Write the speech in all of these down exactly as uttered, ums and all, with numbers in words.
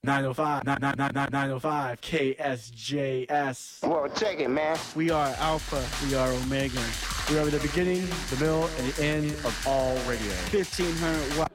nine oh five, nine oh five K S J S. Well, check it, man. We are Alpha, we are Omega. We are the beginning, the middle, and the end of all radio. fifteen hundred watts.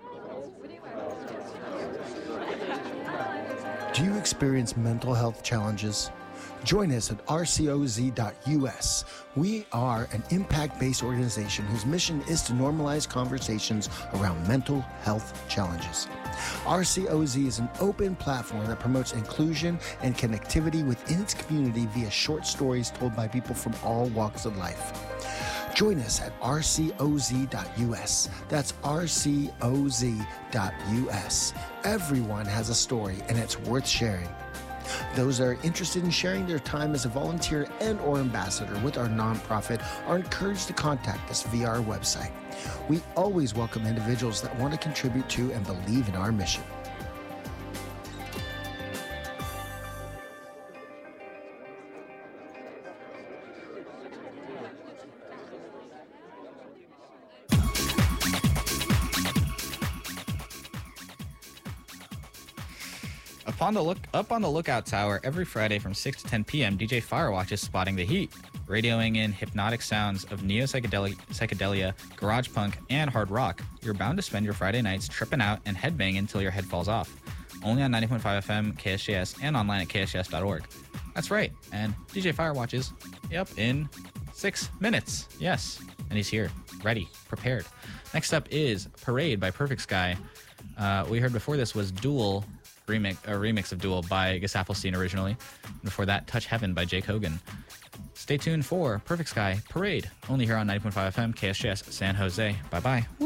Do you experience mental health challenges? Join us at R C O Z dot U S. We are an impact-based organization whose mission is to normalize conversations around mental health challenges. R C O Z is an open platform that promotes inclusion and connectivity within its community via short stories told by people from all walks of life. Join us at R C O Z dot U S. That's R C O Z dot U S. Everyone has a story, and it's worth sharing. Those that are interested in sharing their time as a volunteer and or ambassador with our nonprofit are encouraged to contact us via our website. We always welcome individuals that want to contribute to and believe in our mission. Up on the look, up on the Lookout Tower every Friday from six to ten p.m., D J Firewatch is spotting the heat, radioing in hypnotic sounds of neo-psychedelia, psychedelia, garage punk, and hard rock. You're bound to spend your Friday nights tripping out and headbanging until your head falls off. Only on ninety point five F M, K S J S, and online at K S J S dot org. That's right, and D J Firewatch is, yep, in six minutes. Yes, and he's here, ready, prepared. Next up is Parade by Perfect Sky. Uh, we heard before this was Duel, remix, a remix of Duel by Gesaffelstein originally. And before that, Touch Heaven by Jake Hogan. Stay tuned for Perfect Sky Parade, only here on ninety point five F M, K S J S, San Jose. Bye-bye.